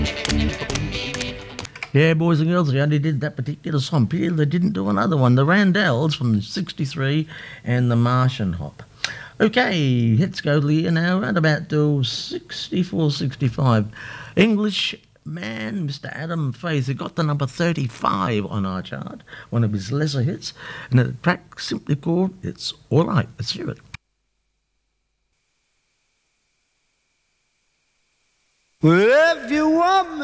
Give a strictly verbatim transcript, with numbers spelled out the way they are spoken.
Yeah, boys and girls, they only did that particular song. Pity they didn't do another one. The Randells from sixty-three and the Martian Hop. Okay, let's go Leah now, around about to sixty-four, sixty-five. English man, Mister Adam Faith, he got the number thirty-five on our chart, one of his lesser hits, and a track simply called It's All Right. Let's hear it. Well, if you want me